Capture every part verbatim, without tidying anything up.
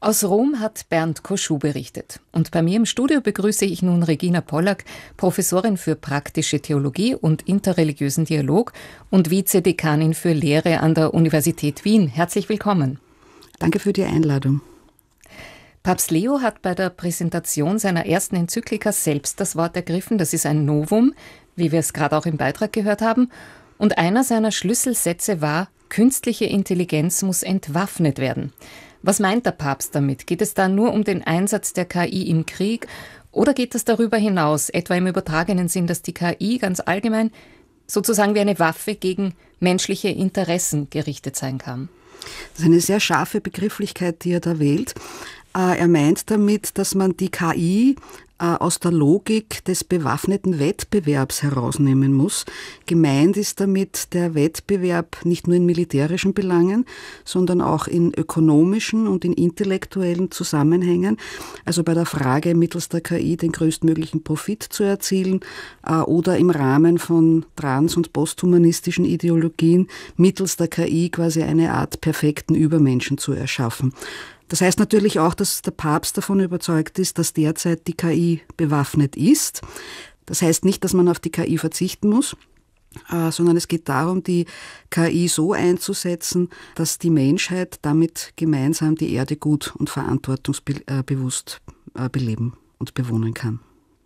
Aus Rom hat Bernd Koschow berichtet. Und bei mir im Studio begrüße ich nun Regina Pollack, Professorin für praktische Theologie und interreligiösen Dialog und Vizedekanin für Lehre an der Universität Wien. Herzlich willkommen. Danke für die Einladung. Papst Leo hat bei der Präsentation seiner ersten Enzyklika selbst das Wort ergriffen. Das ist ein Novum, wie wir es gerade auch im Beitrag gehört haben. Und einer seiner Schlüsselsätze war, künstliche Intelligenz muss entwaffnet werden. Was meint der Papst damit? Geht es da nur um den Einsatz der K I im Krieg oder geht es darüber hinaus, etwa im übertragenen Sinn, dass die K I ganz allgemein sozusagen wie eine Waffe gegen menschliche Interessen gerichtet sein kann? Das ist eine sehr scharfe Begrifflichkeit, die er da wählt. Er meint damit, dass man die K I aus der Logik des bewaffneten Wettbewerbs herausnehmen muss. Gemeint ist damit der Wettbewerb nicht nur in militärischen Belangen, sondern auch in ökonomischen und in intellektuellen Zusammenhängen. Also bei der Frage, mittels der K I den größtmöglichen Profit zu erzielen oder im Rahmen von trans- und posthumanistischen Ideologien mittels der K I quasi eine Art perfekten Übermenschen zu erschaffen. Das heißt natürlich auch, dass der Papst davon überzeugt ist, dass derzeit die K I bewaffnet ist. Das heißt nicht, dass man auf die K I verzichten muss, äh, sondern es geht darum, die K I so einzusetzen, dass die Menschheit damit gemeinsam die Erde gut und verantwortungsbewusst äh, beleben und bewohnen kann.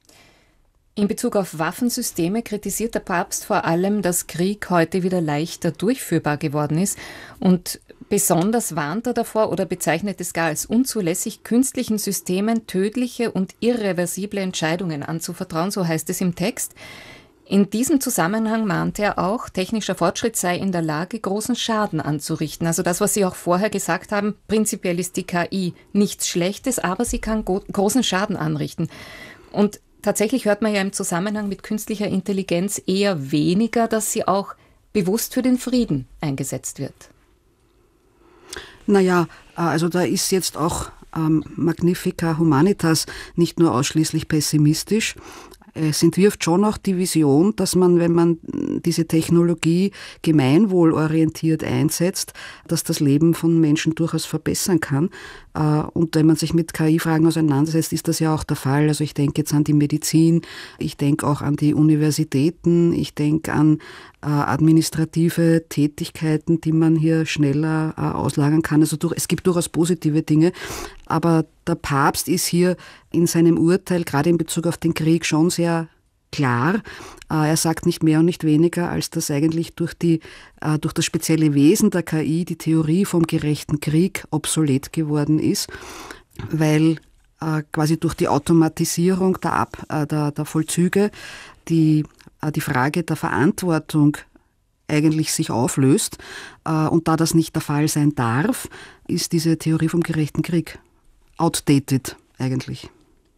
In Bezug auf Waffensysteme kritisiert der Papst vor allem, dass Krieg heute wieder leichter durchführbar geworden ist und besonders warnt er davor oder bezeichnet es gar als unzulässig, künstlichen Systemen tödliche und irreversible Entscheidungen anzuvertrauen, so heißt es im Text. In diesem Zusammenhang mahnt er auch, technischer Fortschritt sei in der Lage, großen Schaden anzurichten. Also das, was Sie auch vorher gesagt haben, prinzipiell ist die K I nichts Schlechtes, aber sie kann go- großen Schaden anrichten. Und tatsächlich hört man ja im Zusammenhang mit künstlicher Intelligenz eher weniger, dass sie auch bewusst für den Frieden eingesetzt wird. Naja, also da ist jetzt auch ähm, Magnifica Humanitas nicht nur ausschließlich pessimistisch. Es entwirft schon auch die Vision, dass man, wenn man diese Technologie gemeinwohlorientiert einsetzt, dass das Leben von Menschen durchaus verbessern kann. Und wenn man sich mit K I-Fragen auseinandersetzt, ist das ja auch der Fall. Also ich denke jetzt an die Medizin, ich denke auch an die Universitäten, ich denke an administrative Tätigkeiten, die man hier schneller auslagern kann. Also durch, es gibt durchaus positive Dinge, aber der Papst ist hier in seinem Urteil, gerade in Bezug auf den Krieg, schon sehr klar. Er sagt nicht mehr und nicht weniger, als dass eigentlich durch, die, durch das spezielle Wesen der K I die Theorie vom gerechten Krieg obsolet geworden ist, weil quasi durch die Automatisierung der, Ab, der, der Vollzüge die, die Frage der Verantwortung eigentlich sich auflöst. Und da das nicht der Fall sein darf, ist diese Theorie vom gerechten Krieg outdated eigentlich.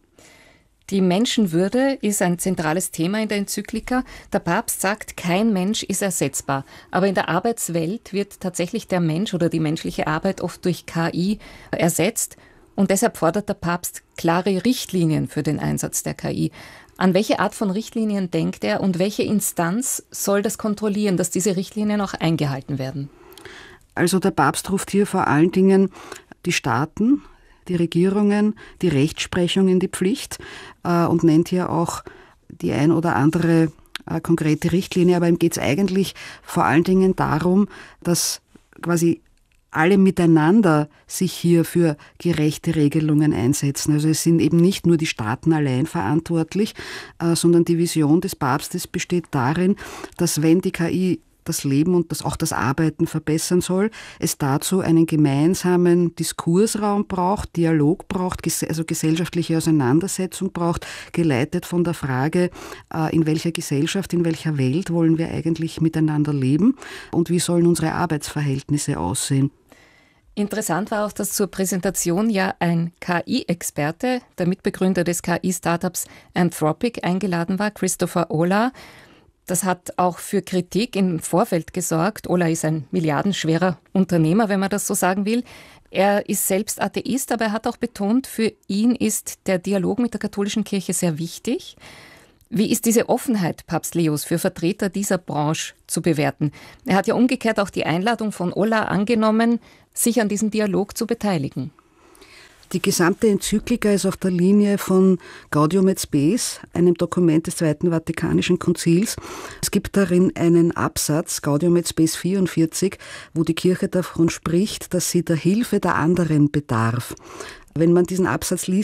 Die Menschenwürde ist ein zentrales Thema in der Enzyklika. Der Papst sagt, kein Mensch ist ersetzbar. Aber in der Arbeitswelt wird tatsächlich der Mensch oder die menschliche Arbeit oft durch K I ersetzt. Und deshalb fordert der Papst klare Richtlinien für den Einsatz der K I. An welche Art von Richtlinien denkt er und welche Instanz soll das kontrollieren, dass diese Richtlinien auch eingehalten werden? Also der Papst ruft hier vor allen Dingen die Staaten, die Regierungen, die Rechtsprechung in die Pflicht äh, und nennt hier auch die ein oder andere äh, konkrete Richtlinie. Aber ihm geht es eigentlich vor allen Dingen darum, dass quasi alle miteinander sich hier für gerechte Regelungen einsetzen. Also es sind eben nicht nur die Staaten allein verantwortlich, äh, sondern die Vision des Papstes besteht darin, dass wenn die K I das Leben und das, auch das Arbeiten verbessern soll, es dazu einen gemeinsamen Diskursraum braucht, Dialog braucht, also gesellschaftliche Auseinandersetzung braucht, geleitet von der Frage, in welcher Gesellschaft, in welcher Welt wollen wir eigentlich miteinander leben und wie sollen unsere Arbeitsverhältnisse aussehen. Interessant war auch, dass zur Präsentation ja ein K I-Experte, der Mitbegründer des K I-Startups Anthropic, eingeladen war, Christopher Olah. Das hat auch für Kritik im Vorfeld gesorgt. Olah ist ein milliardenschwerer Unternehmer, wenn man das so sagen will. Er ist selbst Atheist, aber er hat auch betont, für ihn ist der Dialog mit der katholischen Kirche sehr wichtig. Wie ist diese Offenheit Papst Leos für Vertreter dieser Branche zu bewerten? Er hat ja umgekehrt auch die Einladung von Olah angenommen, sich an diesem Dialog zu beteiligen. Die gesamte Enzyklika ist auf der Linie von Gaudium et Spes, einem Dokument des Zweiten Vatikanischen Konzils. Es gibt darin einen Absatz, Gaudium et Spes vierundvierzig, wo die Kirche davon spricht, dass sie der Hilfe der anderen bedarf. Wenn man diesen Absatz liest,